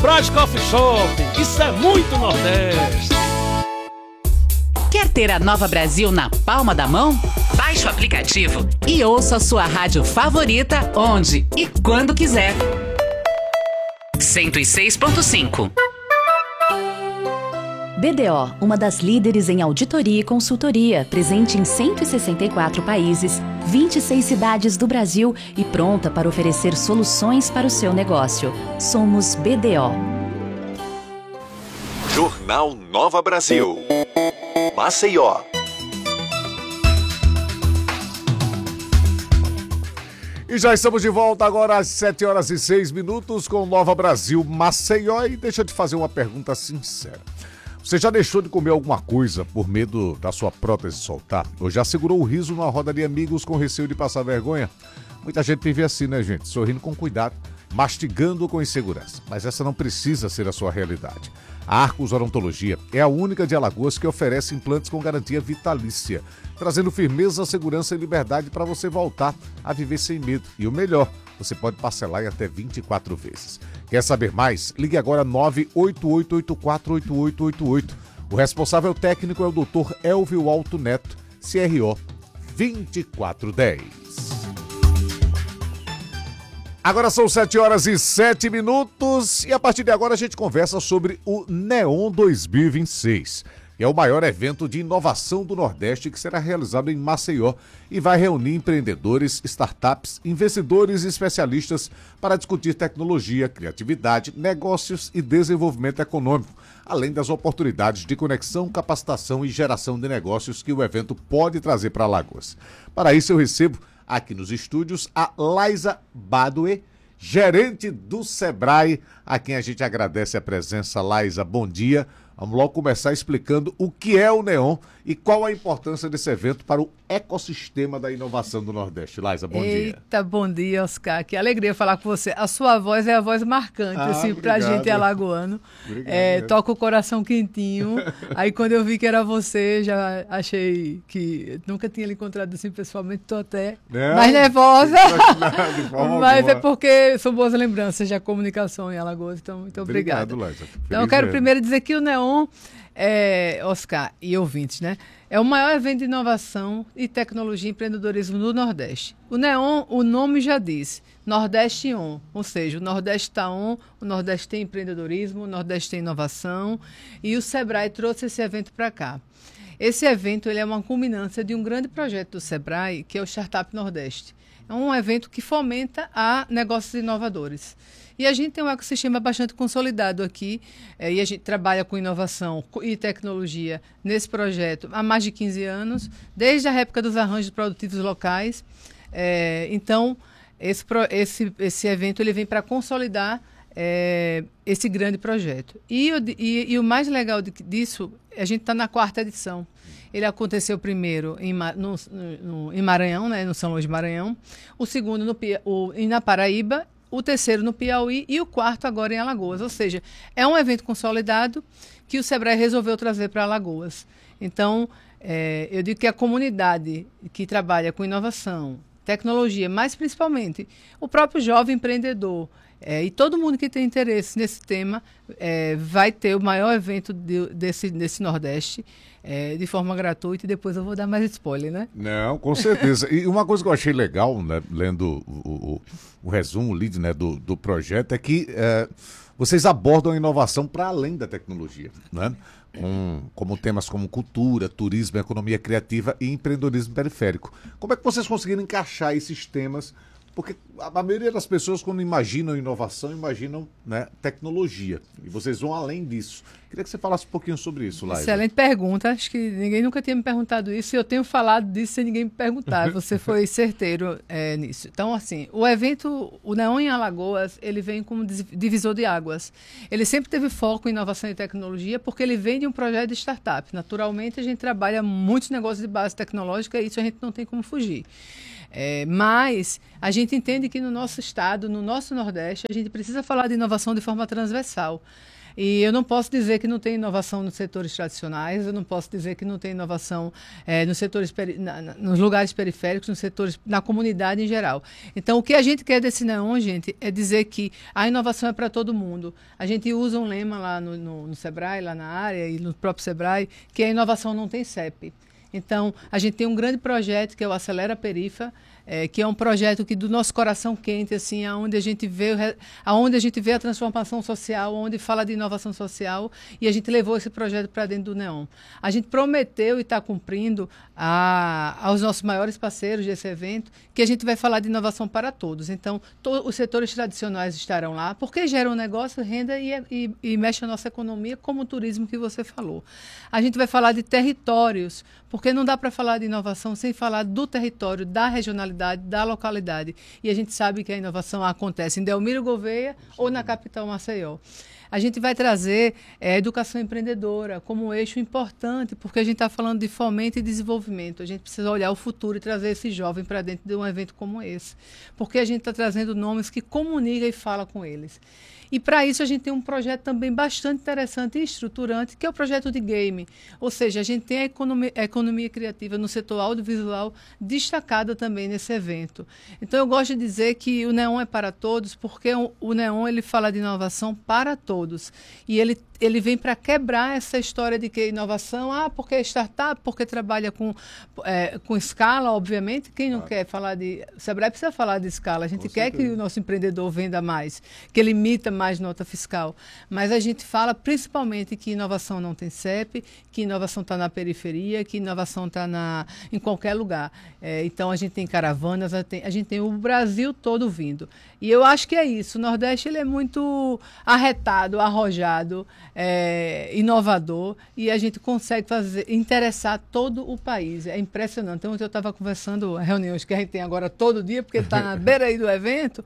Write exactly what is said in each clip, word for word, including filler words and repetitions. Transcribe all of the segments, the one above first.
Brás Coffee Shop, isso é muito Nordeste. Quer ter a Nova Brasil na palma da mão? Baixe o aplicativo e ouça a sua rádio favorita onde e quando quiser. cento e seis ponto cinco. B D O, uma das líderes em auditoria e consultoria, presente em cento e sessenta e quatro países, vinte e seis cidades do Brasil e pronta para oferecer soluções para o seu negócio. Somos B D O. Jornal Nova Brasil. Maceió. E já estamos de volta agora às sete horas e seis minutos com Nova Brasil Maceió. E deixa eu te fazer uma pergunta sincera. Você já deixou de comer alguma coisa por medo da sua prótese soltar? Ou já segurou o riso numa roda de amigos com receio de passar vergonha? Muita gente vive assim, né, gente? Sorrindo com cuidado, mastigando com insegurança. Mas essa não precisa ser a sua realidade. A Arcos Odontologia é a única de Alagoas que oferece implantes com garantia vitalícia, trazendo firmeza, segurança e liberdade para você voltar a viver sem medo. E o melhor, você pode parcelar em até vinte e quatro vezes. Quer saber mais? Ligue agora nove oito oito oito quatro oito oito oito oito. O responsável técnico é o doutor Elvio Alto Neto, C R O vinte e quatro dez. Agora são sete horas e sete minutos e a partir de agora a gente conversa sobre o Neon dois mil e vinte e seis, que é o maior evento de inovação do Nordeste que será realizado em Maceió e vai reunir empreendedores, startups, investidores e especialistas para discutir tecnologia, criatividade, negócios e desenvolvimento econômico, além das oportunidades de conexão, capacitação e geração de negócios que o evento pode trazer para Alagoas. Para isso eu recebo aqui nos estúdios a Laisa Badue, gerente do Sebrae, a quem a gente agradece a presença. Laisa, bom dia. Vamos logo começar explicando o que é o Neon e qual a importância desse evento para o ecossistema da inovação do Nordeste. Laisa, bom Eita, dia. Eita, bom dia, Oscar. Que alegria falar com você. A sua voz é a voz marcante, Ah, assim, pra gente alagoano. Obrigado, É, né? toca o coração quentinho. Aí quando eu vi que era você, já achei que... Nunca tinha lhe encontrado assim pessoalmente, tô até Não, mais nervosa. de forma Mas alguma. é porque são boas lembranças da comunicação em Alagoas, então muito obrigada. Obrigado, Laisa. Então eu quero primeiro dizer que o Neon, é, Oscar e ouvintes, né, é o maior evento de inovação e tecnologia e empreendedorismo do Nordeste. O Neon, o nome já diz, Nordeste On, ou seja, o Nordeste está on, o Nordeste tem empreendedorismo, o Nordeste tem inovação e o Sebrae trouxe esse evento para cá. Esse evento ele é uma culminância de um grande projeto do Sebrae, que é o Startup Nordeste. É um evento que fomenta a negócios inovadores. E a gente tem um ecossistema bastante consolidado aqui, é, e a gente trabalha com inovação e tecnologia nesse projeto há mais de quinze anos, desde a época dos arranjos produtivos locais. É, então, esse, esse, esse evento ele vem para consolidar é, esse grande projeto. E, e, e o mais legal de, disso, a gente está na quarta edição. Ele aconteceu primeiro em, no, no, em Maranhão, né, no São Luís de Maranhão, o segundo no, o, na Paraíba, o terceiro no Piauí e o quarto agora em Alagoas. Ou seja, é um evento consolidado que o Sebrae resolveu trazer para Alagoas. Então, é, eu digo que a comunidade que trabalha com inovação, tecnologia, mas principalmente o próprio jovem empreendedor, É, e todo mundo que tem interesse nesse tema é, vai ter o maior evento de, desse, desse Nordeste é, de forma gratuita, e depois eu vou dar mais spoiler, né? Não, com certeza. E uma coisa que eu achei legal, né, lendo o, o, o resumo, o lead, né, do, do projeto, é que é, vocês abordam a inovação para além da tecnologia, né? Com, como temas como cultura, turismo, economia criativa e empreendedorismo periférico. Como é que vocês conseguiram encaixar esses temas? Porque a maioria das pessoas, quando imaginam inovação, imaginam, né, tecnologia. E vocês vão além disso. Queria que você falasse um pouquinho sobre isso, Laisa. Excelente pergunta. Acho que ninguém nunca tinha me perguntado isso e eu tenho falado disso sem ninguém me perguntar. Você foi certeiro é, nisso. Então, assim, o evento, o Neon em Alagoas, ele vem como divisor de águas. Ele sempre teve foco em inovação e tecnologia porque ele vem de um projeto de startup. Naturalmente, a gente trabalha muitos negócios de base tecnológica e isso a gente não tem como fugir. É, mas a gente entende que no nosso estado, no nosso Nordeste, a gente precisa falar de inovação de forma transversal. E eu não posso dizer que não tem inovação nos setores tradicionais, eu não posso dizer que não tem inovação é, nos setores peri- na, na, nos lugares periféricos, nos setores, na comunidade em geral. Então, o que a gente quer desse Neon, gente, é dizer que a inovação é para todo mundo. A gente usa um lema lá no, no, no Sebrae, lá na área, e no próprio Sebrae, que a inovação não tem C E P. Então, a gente tem um grande projeto que é o Acelera Perifa, é, que é um projeto que do nosso coração quente, assim, aonde a gente vê, aonde a gente vê a transformação social, onde fala de inovação social, e a gente levou esse projeto para dentro do Neon. A gente prometeu e está cumprindo a, aos nossos maiores parceiros desse evento que a gente vai falar de inovação para todos. Então, to, os setores tradicionais estarão lá, porque geram negócio, renda e, e, e mexe a nossa economia, como o turismo que você falou. A gente vai falar de territórios, porque não dá para falar de inovação sem falar do território, da regionalidade, da localidade. E a gente sabe que a inovação acontece em Delmiro Gouveia ou na capital Maceió. A gente vai trazer é, educação empreendedora como um eixo importante, porque a gente está falando de fomento e desenvolvimento. A gente precisa olhar o futuro e trazer esse jovem para dentro de um evento como esse. Porque a gente está trazendo nomes que comunicam e falam com eles. E para isso a gente tem um projeto também bastante interessante e estruturante, que é o projeto de game. Ou seja, a gente tem a economia, a economia criativa no setor audiovisual destacada também nesse evento. Então eu gosto de dizer que o Neon é para todos, porque o, o Neon ele fala de inovação para todos. E ele ele vem para quebrar essa história de que inovação, ah, porque é startup, porque trabalha com, é, com escala, obviamente. Quem não claro. quer falar de... O Sebrae precisa falar de escala. A gente com quer certeza. que o nosso empreendedor venda mais, que ele imita mais nota fiscal. Mas a gente fala principalmente que inovação não tem C E P, que inovação está na periferia, que inovação está em qualquer lugar. É, então, a gente tem caravanas, a gente tem, a gente tem o Brasil todo vindo. E eu acho que é isso. O Nordeste ele é muito arretado, arrojado, É, inovador, e a gente consegue fazer, interessar todo o país. É impressionante. Então, eu estava conversando, reuniões que a gente tem agora todo dia, porque está na beira aí do evento,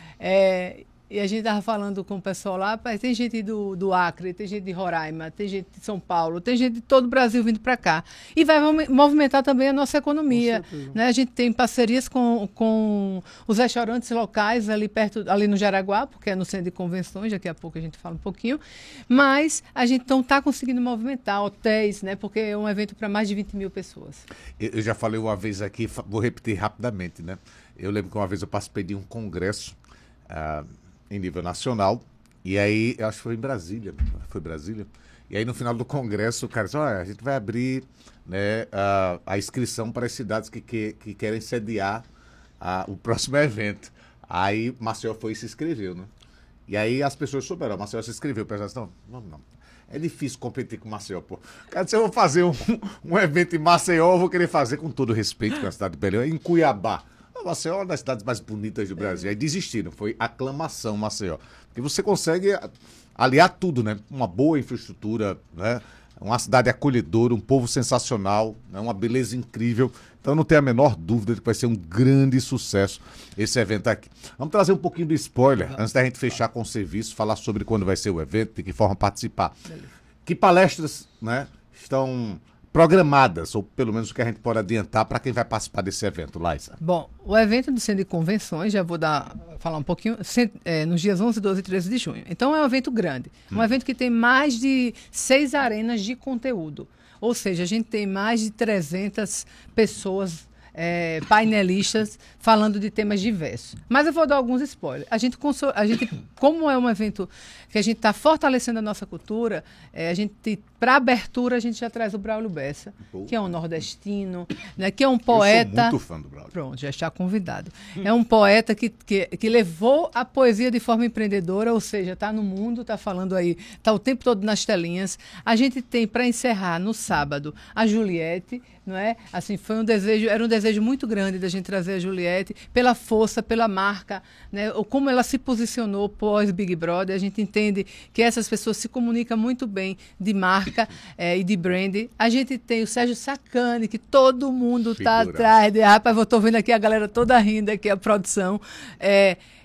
é, e a gente estava falando com o pessoal lá, tem gente do, do Acre, tem gente de Roraima, tem gente de São Paulo, tem gente de todo o Brasil vindo para cá. E vai movimentar também a nossa economia. Né? A gente tem parcerias com, com os restaurantes locais ali perto, ali no Jaraguá, porque é no centro de convenções, daqui a pouco a gente fala um pouquinho, mas a gente não está conseguindo movimentar hotéis, né? Porque é um evento para mais de vinte mil pessoas. Eu já falei uma vez aqui, vou repetir rapidamente, né? Eu lembro que uma vez eu participei de um congresso uh, em nível nacional, e aí, eu acho que foi em Brasília, foi Brasília, e aí no final do congresso o cara disse, olha, a gente vai abrir, né, a, a inscrição para as cidades que, que, que querem sediar a, o próximo evento. Aí Maceió foi e se inscreveu, né? E aí as pessoas souberam, Maceió se inscreveu, o pessoal disse, não, não, não. É difícil competir com Maceió, pô. Cara, se eu vou fazer um, um evento em Maceió, eu vou querer fazer com todo respeito com a cidade de Belém, em Cuiabá. Maceió é uma das cidades mais bonitas do Brasil. Aí desistiram, foi aclamação Maceió. Porque você consegue aliar tudo, né? Uma boa infraestrutura, né? Uma cidade acolhedora, um povo sensacional, né? Uma beleza incrível. Então não tem a menor dúvida de que vai ser um grande sucesso esse evento aqui. Vamos trazer um pouquinho do spoiler, antes da gente fechar com o serviço, falar sobre quando vai ser o evento, de que forma participar. Beleza. Que palestras, né, estão programadas, ou pelo menos o que a gente pode adiantar para quem vai participar desse evento, Laísa? Bom, o evento do Centro de Convenções, já vou dar, falar um pouquinho, é, nos dias onze, doze e treze de junho. Então é um evento grande, um hum. evento que tem mais de seis arenas de conteúdo, ou seja, a gente tem mais de trezentas pessoas É, painelistas falando de temas diversos. Mas eu vou dar alguns spoilers. A gente, a gente como é um evento que a gente está fortalecendo a nossa cultura, é, a gente, para abertura, a gente já traz o Braulio Bessa, Boa. que é um nordestino, né, que é um poeta... Eu sou muito fã do Braulio. Pronto, já está convidado. É um poeta que, que, que levou a poesia de forma empreendedora, ou seja, está no mundo, está falando aí, está o tempo todo nas telinhas. A gente tem, para encerrar, no sábado, a Juliette, não é? Assim, foi um desejo, era um desejo muito grande da gente trazer a Juliette, pela força, pela marca, né? Ou como ela se posicionou pós Big Brother. A gente entende que essas pessoas se comunicam muito bem de marca é, e de brand. A gente tem o Sérgio Sacani, que todo mundo está atrás. De, rapaz, eu estou vendo aqui a galera toda rindo aqui, a produção. É,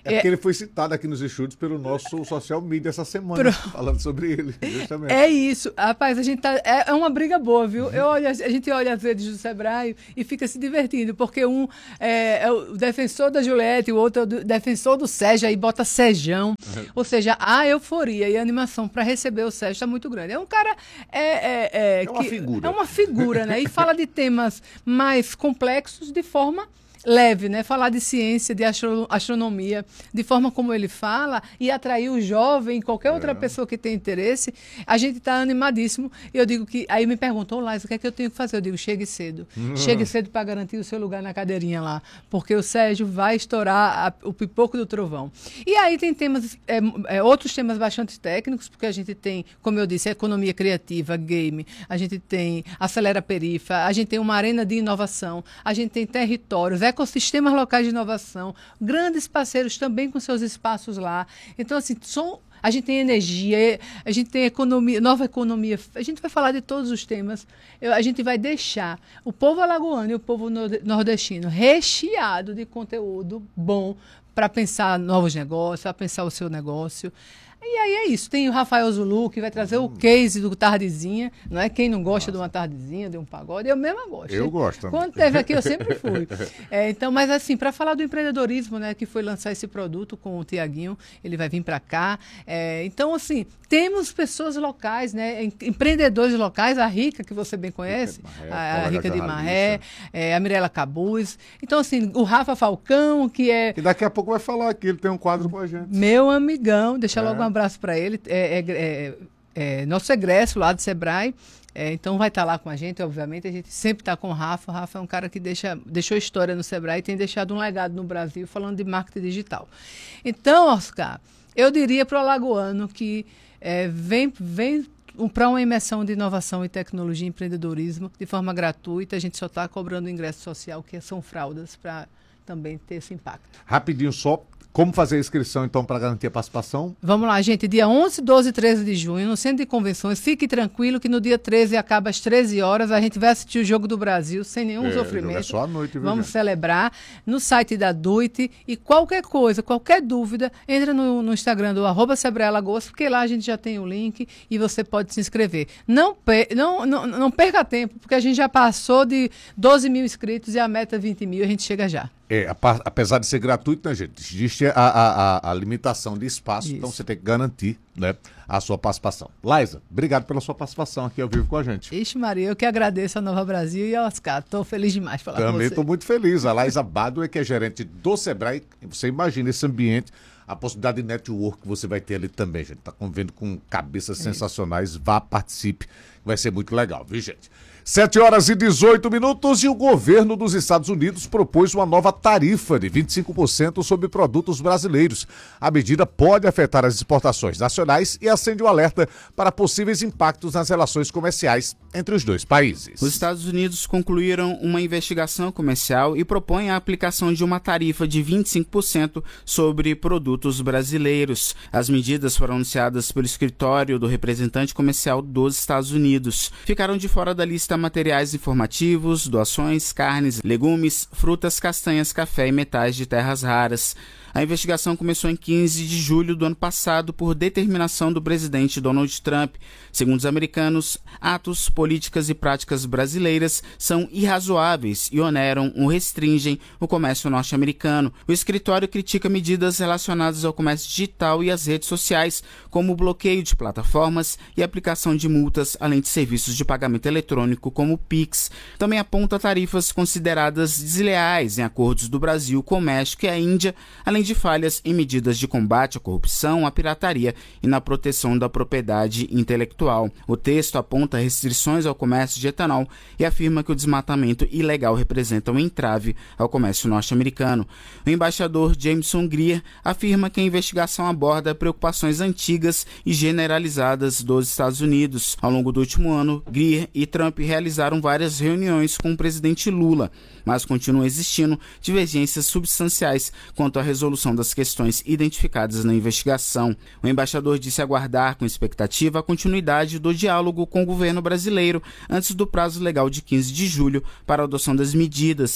É porque ele foi citado aqui nos estúdios pelo nosso social media essa semana, Pro... falando sobre ele. Justamente. É isso. Rapaz, a gente tá... é, é uma briga boa, viu? Eu olho, a gente olha as redes do Sebrae e fica se divertindo, porque um é, é o defensor da Juliette, o outro é o defensor do Sérgio, aí bota Sejão. Uhum. Ou seja, a euforia e a animação para receber o Sérgio está muito grande. É um cara... É, é, é, é uma que, figura. É uma figura, né? E fala de temas mais complexos de forma... leve, né? Falar de ciência, de astro- astronomia, de forma como ele fala e atrair o jovem, qualquer é. outra pessoa que tenha interesse, a gente está animadíssimo. E eu digo que, aí me perguntam, ô Laís, o que é que eu tenho que fazer? Eu digo, chegue cedo. Uhum. Chegue cedo para garantir o seu lugar na cadeirinha lá, porque o Sérgio vai estourar a, o pipoco do trovão. E aí tem temas, é, é, outros temas bastante técnicos, porque a gente tem, como eu disse, economia criativa, game, a gente tem acelera perifa, a gente tem uma arena de inovação, a gente tem territórios, ecossistemas locais de inovação, grandes parceiros também com seus espaços lá. Então, assim, são, a gente tem energia, a gente tem economia, nova economia, a gente vai falar de todos os temas. Eu, a gente vai deixar o povo alagoano e o povo nordestino recheado de conteúdo bom para pensar novos negócios, para pensar o seu negócio. E aí é isso, tem o Rafael Zulu, que vai trazer o case do Tardezinha, não é? Quem não gosta Nossa. de uma tardezinha, de um pagode, eu mesma gosto. Eu gosto também. Quando teve aqui, eu sempre fui. É, então, mas assim, para falar do empreendedorismo, né, que foi lançar esse produto com o Tiaguinho, ele vai vir para cá. É, então, assim, temos pessoas locais, né, empreendedores locais, a Rica, que você bem conhece, Rica Marré, a, a Rica de Marré, é, a Mirela Cabuz. Então, assim, o Rafa Falcão, que é... E daqui a pouco vai falar aqui, ele tem um quadro com a gente. Meu amigão, deixa é. logo uma abraço para ele, é, é, é, é nosso egresso lá do Sebrae, é, então vai estar tá lá com a gente, obviamente, a gente sempre está com o Rafa. O Rafa é um cara que deixa, deixou história no Sebrae e tem deixado um legado no Brasil falando de marketing digital. Então, Oscar, eu diria para o alagoano que é, vem, vem para uma imersão de inovação e tecnologia e empreendedorismo de forma gratuita, a gente só está cobrando o ingresso social, que são fraldas, para também ter esse impacto. Rapidinho só. Como fazer a inscrição, então, para garantir a participação? Vamos lá, gente. Dia onze, doze e treze de junho, no Centro de Convenções. Fique tranquilo que no dia treze acaba às treze horas. A gente vai assistir o Jogo do Brasil sem nenhum é, sofrimento. É só à noite, viu, Vamos gente? celebrar no site da Duit. E qualquer coisa, qualquer dúvida, entra no, no Instagram do arroba Sebrae Alagoas, porque lá a gente já tem o link e você pode se inscrever. Não, per, não, não, não perca tempo, porque a gente já passou de doze mil inscritos e a meta é vinte mil. A gente chega já. É, apesar de ser gratuito, né, gente? Existe a, a, a, a limitação de espaço, Isso. Então você tem que garantir, né, a sua participação. Laísa, obrigado pela sua participação aqui ao vivo com a gente. Ixi, Maria, eu que agradeço a Nova Brasil e ao Oscar. Estou feliz demais de falar Também com você. Também estou muito feliz. A Laísa Badue, que é gerente do Sebrae. Você imagina esse ambiente, a possibilidade de network que você vai ter ali também, gente. Está convivendo com cabeças é. sensacionais. Vá, participe. Vai ser muito legal, viu, gente? sete horas e dezoito minutos e o governo dos Estados Unidos propôs uma nova tarifa de vinte e cinco por cento sobre produtos brasileiros. A medida pode afetar as exportações nacionais e acende o alerta para possíveis impactos nas relações comerciais entre os dois países. Os Estados Unidos concluíram uma investigação comercial e propõem a aplicação de uma tarifa de vinte e cinco por cento sobre produtos brasileiros. As medidas foram anunciadas pelo escritório do representante comercial dos Estados Unidos. Ficaram de fora da lista materiais informativos, doações, carnes, legumes, frutas, castanhas, café e metais de terras raras. A investigação começou em quinze de julho do ano passado por determinação do presidente Donald Trump. Segundo os americanos, atos, políticas e práticas brasileiras são irrazoáveis e oneram ou restringem o comércio norte-americano. O escritório critica medidas relacionadas ao comércio digital e às redes sociais, como o bloqueio de plataformas e aplicação de multas, além de serviços de pagamento eletrônico como o Pix. Também aponta tarifas consideradas desleais em acordos do Brasil com o México e a Índia, além de falhas em medidas de combate à corrupção, à pirataria e na proteção da propriedade intelectual. O texto aponta restrições ao comércio de etanol e afirma que o desmatamento ilegal representa um entrave ao comércio norte-americano. O embaixador Jameson Greer afirma que a investigação aborda preocupações antigas e generalizadas dos Estados Unidos. Ao longo do último ano, Greer e Trump realizaram várias reuniões com o presidente Lula, mas continuam existindo divergências substanciais quanto à resolução das questões identificadas na investigação. O embaixador disse aguardar com expectativa a continuidade do diálogo com o governo brasileiro antes do prazo legal de quinze de julho para a adoção das medidas.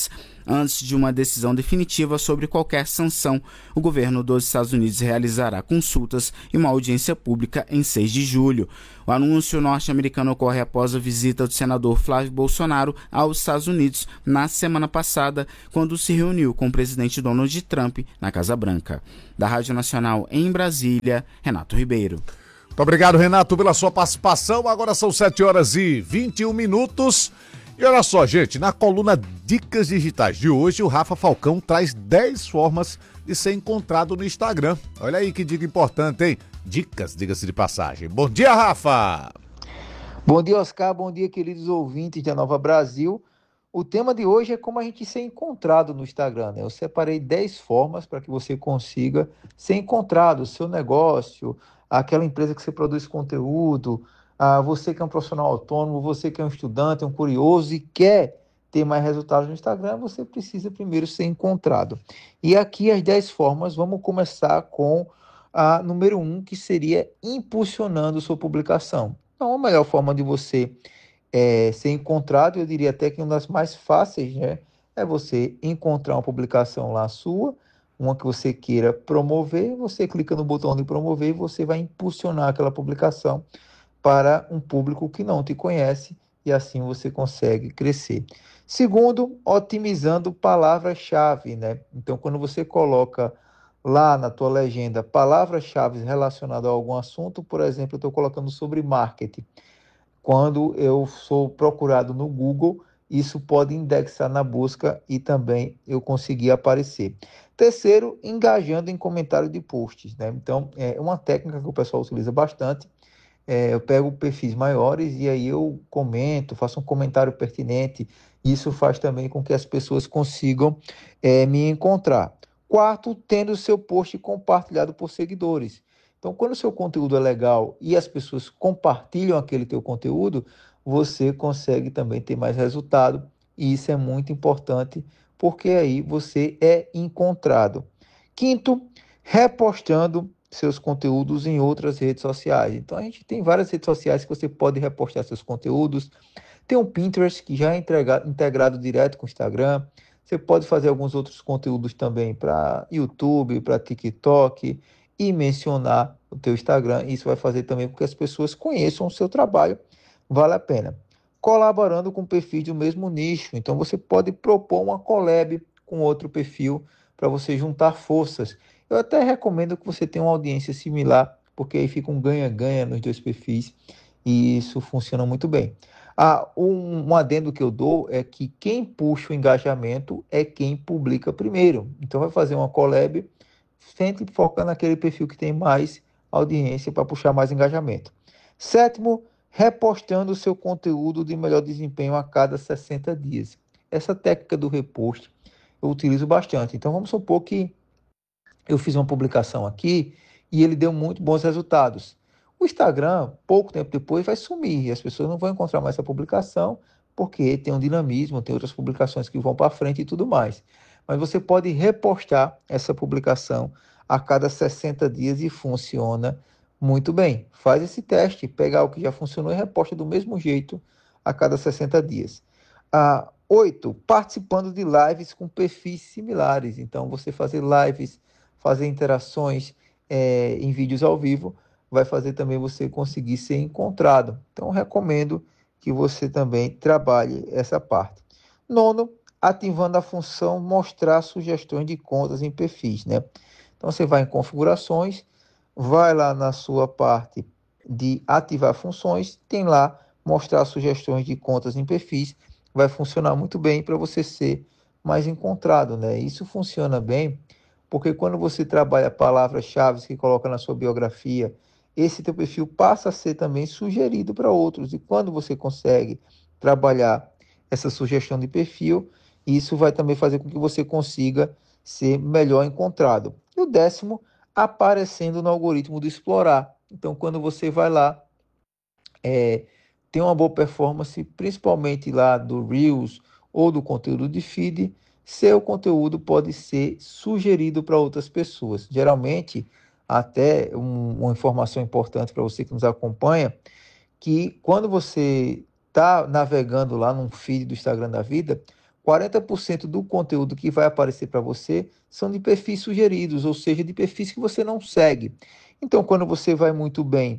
Antes de uma decisão definitiva sobre qualquer sanção, o governo dos Estados Unidos realizará consultas e uma audiência pública em seis de julho. O anúncio norte-americano ocorre após a visita do senador Flávio Bolsonaro aos Estados Unidos na semana passada, quando se reuniu com o presidente Donald Trump na Casa Branca. Da Rádio Nacional em Brasília, Renato Ribeiro. Muito obrigado, Renato, pela sua participação. Agora são sete horas e vinte e um minutos. E olha só, gente, na coluna Dicas Digitais de hoje, o Rafa Falcão traz dez formas de ser encontrado no Instagram. Olha aí que dica importante, hein? Dicas, diga-se de passagem. Bom dia, Rafa! Bom dia, Oscar. Bom dia, queridos ouvintes da Nova Brasil. O tema de hoje é como a gente ser encontrado no Instagram, né? Eu separei dez formas para que você consiga ser encontrado, o seu negócio, aquela empresa que você produz conteúdo, ah, você que é um profissional autônomo, você que é um estudante, um curioso e quer ter mais resultados no Instagram, você precisa primeiro ser encontrado. E aqui as dez formas, vamos começar com a número um, que seria impulsionando sua publicação. Então, a melhor forma de você É, ser encontrado, eu diria até que uma das mais fáceis, né, é você encontrar uma publicação lá sua, uma que você queira promover, você clica no botão de promover e você vai impulsionar aquela publicação para um público que não te conhece e assim você consegue crescer. Segundo, otimizando palavras-chave, né? Então, quando você coloca lá na tua legenda palavras-chave relacionadas a algum assunto, por exemplo, eu estou colocando sobre marketing. Quando eu sou procurado no Google, isso pode indexar na busca e também eu conseguir aparecer. Terceiro, engajando em comentário de posts, né? Então, é uma técnica que o pessoal utiliza bastante. É, eu pego perfis maiores e aí eu comento, faço um comentário pertinente. Isso faz também com que as pessoas consigam é, me encontrar. Quarto, tendo o seu post compartilhado por seguidores. Então, quando o seu conteúdo é legal e as pessoas compartilham aquele teu conteúdo, você consegue também ter mais resultado. E isso é muito importante, porque aí você é encontrado. Quinto, repostando seus conteúdos em outras redes sociais. Então, a gente tem várias redes sociais que você pode repostar seus conteúdos. Tem um Pinterest, que já é integrado, integrado direto com o Instagram. Você pode fazer alguns outros conteúdos também para YouTube, para TikTok, e mencionar o teu Instagram. Isso vai fazer também com que as pessoas conheçam o seu trabalho. Vale a pena. Colaborando com perfis do mesmo nicho. Então, você pode propor uma collab com outro perfil para você juntar forças. Eu até recomendo que você tenha uma audiência similar, porque aí fica um ganha-ganha nos dois perfis e isso funciona muito bem. Ah, um, um adendo que eu dou é que quem puxa o engajamento é quem publica primeiro. Então, vai fazer uma collab, sempre foca naquele perfil que tem mais audiência para puxar mais engajamento. Sétimo, repostando o seu conteúdo de melhor desempenho a cada sessenta dias. Essa técnica do repost eu utilizo bastante. Então, vamos supor que eu fiz uma publicação aqui e ele deu muito bons resultados. O Instagram, pouco tempo depois, vai sumir e as pessoas não vão encontrar mais essa publicação porque tem um dinamismo, tem outras publicações que vão para frente e tudo mais. Mas você pode repostar essa publicação a cada sessenta dias e funciona muito bem. Faz esse teste, pega o que já funcionou e reposta do mesmo jeito a cada sessenta dias. Ah, oito, participando de lives com perfis similares. Então, você fazer lives, fazer interações é, em vídeos ao vivo, vai fazer também você conseguir ser encontrado. Então, recomendo que você também trabalhe essa parte. Nono, ativando a função mostrar sugestões de contas em perfis, né? Então, você vai em configurações, vai lá na sua parte de ativar funções, tem lá mostrar sugestões de contas em perfis, vai funcionar muito bem para você ser mais encontrado, né? Isso funciona bem porque quando você trabalha palavras-chave que coloca na sua biografia, esse teu perfil passa a ser também sugerido para outros. E quando você consegue trabalhar essa sugestão de perfil, isso vai também fazer com que você consiga ser melhor encontrado. E o décimo, aparecendo no algoritmo do Explorar. Então, quando você vai lá, é, tem uma boa performance, principalmente lá do Reels ou do conteúdo de feed, seu conteúdo pode ser sugerido para outras pessoas. Geralmente, até um, uma informação importante para você que nos acompanha, que quando você está navegando lá num feed do Instagram da vida, quarenta por cento do conteúdo que vai aparecer para você são de perfis sugeridos, ou seja, de perfis que você não segue. Então, quando você vai muito bem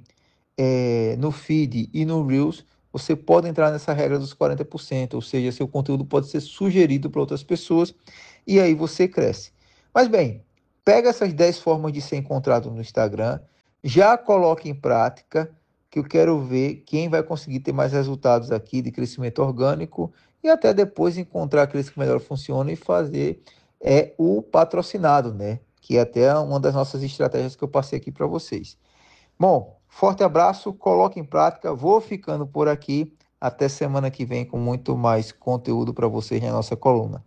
é, no feed e no Reels, você pode entrar nessa regra dos quarenta por cento, ou seja, seu conteúdo pode ser sugerido para outras pessoas e aí você cresce. Mas bem, pega essas dez formas de ser encontrado no Instagram, já coloque em prática, que eu quero ver quem vai conseguir ter mais resultados aqui de crescimento orgânico e até depois encontrar aqueles que melhor funcionam e fazer é, o patrocinado, né? Que é até uma das nossas estratégias que eu passei aqui para vocês. Bom, forte abraço, coloque em prática, vou ficando por aqui, até semana que vem com muito mais conteúdo para vocês na nossa coluna.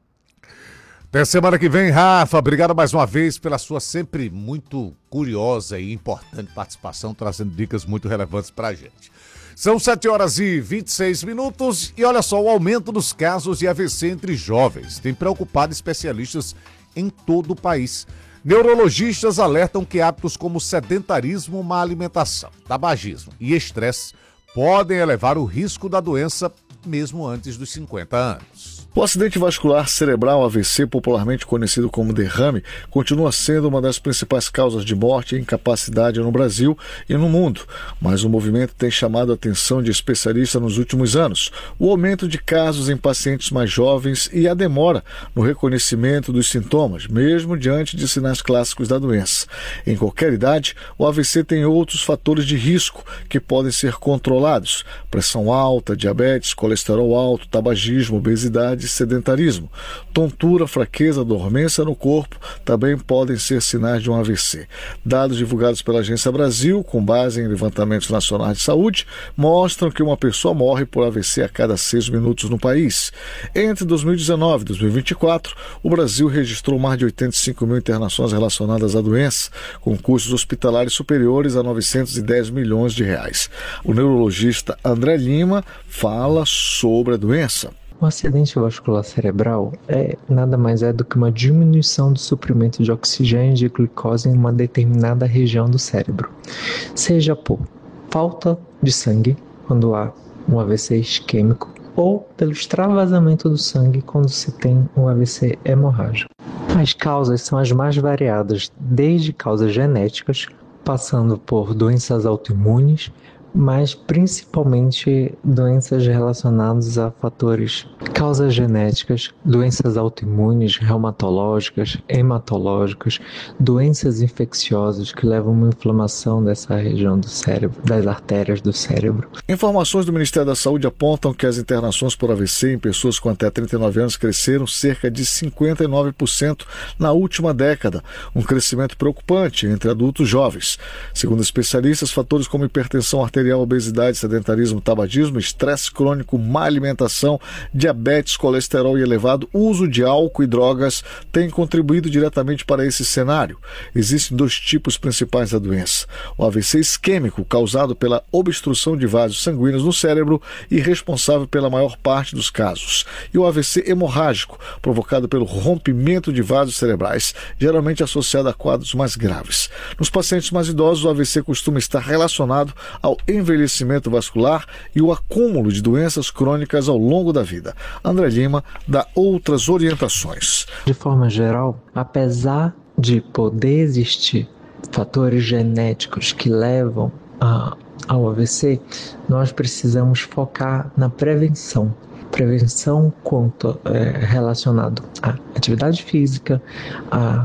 Até semana que vem, Rafa. Obrigado mais uma vez pela sua sempre muito curiosa e importante participação, trazendo dicas muito relevantes para a gente. São sete horas e vinte e seis minutos e olha só, o aumento dos casos de A V C entre jovens tem preocupado especialistas em todo o país. Neurologistas alertam que hábitos como sedentarismo, má alimentação, tabagismo e estresse podem elevar o risco da doença mesmo antes dos cinquenta anos. O acidente vascular cerebral, A V C, popularmente conhecido como derrame, continua sendo uma das principais causas de morte e incapacidade no Brasil e no mundo. Mas o movimento tem chamado a atenção de especialistas nos últimos anos. O aumento de casos em pacientes mais jovens e a demora no reconhecimento dos sintomas, mesmo diante de sinais clássicos da doença. Em qualquer idade, o A V C tem outros fatores de risco que podem ser controlados: pressão alta, diabetes, colesterol alto, tabagismo, obesidade, sedentarismo. Tontura, fraqueza, dormência no corpo também podem ser sinais de um A V C. Dados divulgados pela Agência Brasil, com base em levantamentos nacionais de saúde, mostram que uma pessoa morre por A V C a cada seis minutos no país. Entre dois mil e dezenove e dois mil e vinte e quatro, o Brasil registrou mais de oitenta e cinco mil internações relacionadas à doença, com custos hospitalares superiores a novecentos e dez milhões de reais. O neurologista André Lima fala sobre a doença. O acidente vascular cerebral é nada mais é do que uma diminuição do suprimento de oxigênio e de glicose em uma determinada região do cérebro, seja por falta de sangue, quando há um A V C isquêmico, ou pelo extravasamento do sangue quando se tem um A V C hemorrágico. As causas são as mais variadas, desde causas genéticas, passando por doenças autoimunes, mas principalmente doenças relacionadas a fatores, causas genéticas, doenças autoimunes, reumatológicas, hematológicas, doenças infecciosas que levam a uma inflamação dessa região do cérebro, das artérias do cérebro. Informações do Ministério da Saúde apontam que as internações por A V C em pessoas com até trinta e nove anos cresceram cerca de cinquenta e nove por cento na última década, um crescimento preocupante entre adultos jovens. Segundo especialistas, fatores como hipertensão arterial, obesidade, sedentarismo, tabagismo, estresse crônico, má alimentação, diabetes, colesterol e elevado uso de álcool e drogas têm contribuído diretamente para esse cenário. Existem dois tipos principais da doença: o A V C isquêmico, causado pela obstrução de vasos sanguíneos no cérebro e responsável pela maior parte dos casos, e o A V C hemorrágico, provocado pelo rompimento de vasos cerebrais, geralmente associado a quadros mais graves. Nos pacientes mais idosos, o A V C costuma estar relacionado ao envelhecimento vascular e o acúmulo de doenças crônicas ao longo da vida. André Lima dá outras orientações. De forma geral, apesar de poder existir fatores genéticos que levam a, ao A V C, nós precisamos focar na prevenção. Prevenção quanto é, relacionado à atividade física, à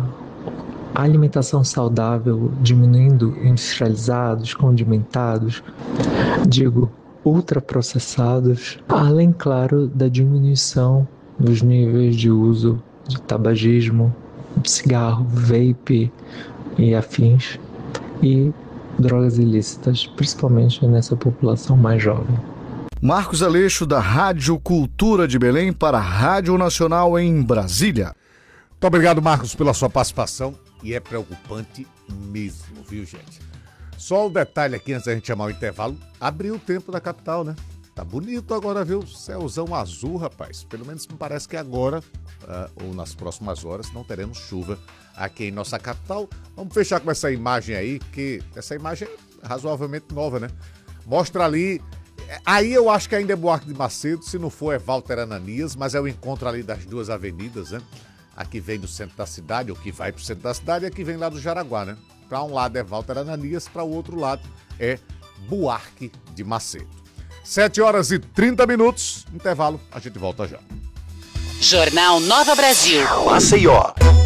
a alimentação saudável, diminuindo industrializados, condimentados, digo, ultraprocessados, além, claro, da diminuição dos níveis de uso de tabagismo, de cigarro, vape e afins, e drogas ilícitas, principalmente nessa população mais jovem. Marcos Aleixo, da Rádio Cultura de Belém, para a Rádio Nacional em Brasília. Muito obrigado, Marcos, pela sua participação. E é preocupante mesmo, viu, gente? Só um detalhe aqui, antes da gente chamar o intervalo. Abriu o tempo da capital, né? Tá bonito agora, viu? Céuzão azul, rapaz. Pelo menos me parece que agora, uh, ou nas próximas horas, não teremos chuva aqui em nossa capital. Vamos fechar com essa imagem aí, que essa imagem é razoavelmente nova, né? Mostra ali Aí eu acho que ainda é Buarque de Macedo, se não for é Walter Ananias, mas é o encontro ali das duas avenidas, né? A que vem do centro da cidade, ou que vai pro centro da cidade, e a que vem lá do Jaraguá, né? Para um lado é Walter Ananias, para o outro lado é Buarque de Macedo. sete horas e trinta minutos, intervalo, a gente volta já. Jornal Nova Brasil. Maceió.